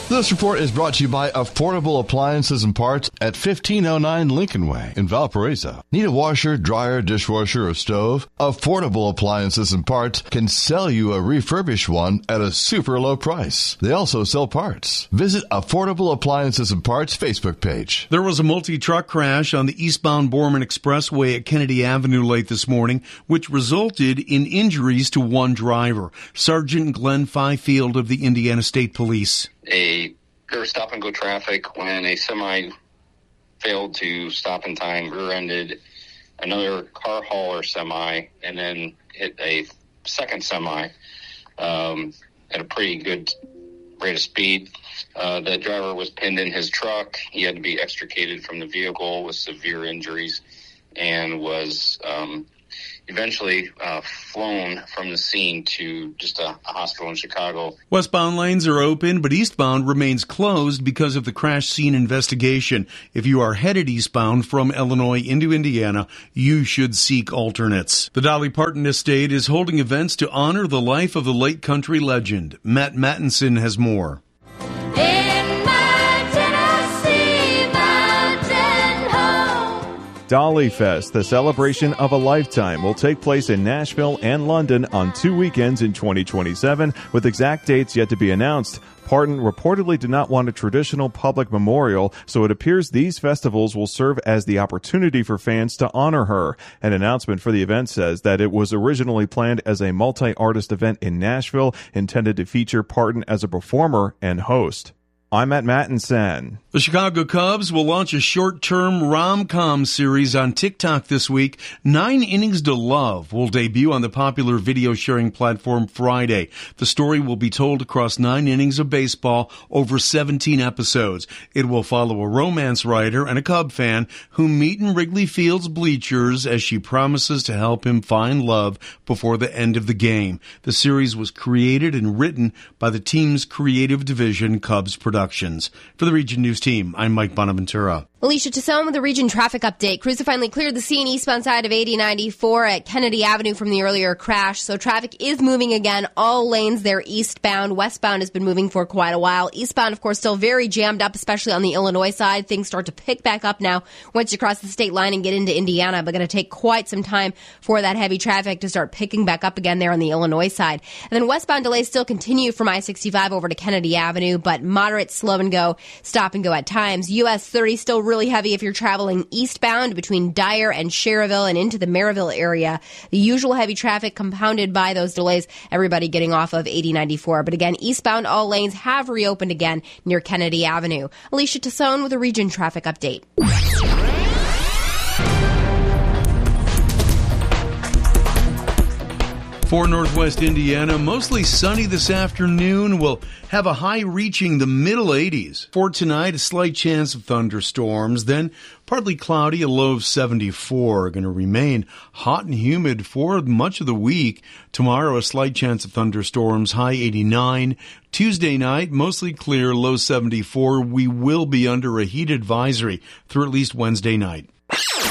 This report is brought to you by Affordable Appliances and Parts at 1509 Lincoln Way in Valparaiso. Need a washer, dryer, dishwasher, or stove? Affordable Appliances and Parts can sell you a refurbished one at a super low price. They also sell parts. Visit Affordable Appliances and Parts Facebook page. There was a multi-truck crash on the eastbound Borman Expressway at Kennedy Avenue late this morning, which resulted in injuries to one driver. Sergeant Glenn Fifield of the Indiana State Police. There was stop-and-go traffic when a semi failed to stop in time, rear-ended another car hauler semi, and then hit a second semi at a pretty good rate of speed. The driver was pinned in his truck. He had to be extricated from the vehicle with severe injuries and was eventually flown from the scene to just a hospital in Chicago. Westbound lanes are open, but eastbound remains closed because of the crash scene investigation. If you are headed eastbound from Illinois into Indiana, you should seek alternates. The Dolly Parton Estate is holding events to honor the life of the late country legend. Matt Mattinson has more. Dolly Fest, the celebration of a lifetime, will take place in Nashville and London on 2 weekends in 2027, with exact dates yet to be announced. Parton reportedly did not want a traditional public memorial, so it appears these festivals will serve as the opportunity for fans to honor her. An announcement for the event says that it was originally planned as a multi-artist event in Nashville, intended to feature Parton as a performer and host. I'm Matt Mattinson. The Chicago Cubs will launch a short-term rom-com series on TikTok this week. 9 Innings to Love will debut on the popular video-sharing platform Friday. The story will be told across 9 innings of baseball over 17 episodes. It will follow a romance writer and a Cub fan who meet in Wrigley Field's bleachers as she promises to help him find love before the end of the game. The series was created and written by the team's creative division, Cubs Productions. For the Region News team, I'm Mike Bonaventura. Alicia Tassone with the Region traffic update. Crews have finally cleared the scene eastbound side of 8094 at Kennedy Avenue from the earlier crash. So traffic is moving again. All lanes there eastbound. Westbound has been moving for quite a while. Eastbound, of course, still very jammed up, especially on the Illinois side. Things start to pick back up now once you cross the state line and get into Indiana. But going to take quite some time for that heavy traffic to start picking back up again there on the Illinois side. And then westbound delays still continue from I-65 over to Kennedy Avenue, but moderate slow and go, stop and go at times. US 30 still really heavy if you're traveling eastbound between Dyer and Cherryville and into the Maryville area. The usual heavy traffic compounded by those delays, everybody getting off of 8094. But again, eastbound all lanes have reopened again near Kennedy Avenue. Alicia Tassone with a Region traffic update. For Northwest Indiana, mostly sunny this afternoon. We'll have a high reaching the middle 80s. For tonight, a slight chance of thunderstorms. Then partly cloudy, a low of 74. Going to remain hot and humid for much of the week. Tomorrow, a slight chance of thunderstorms, high 89. Tuesday night, mostly clear, low 74. We will be under a heat advisory through at least Wednesday night.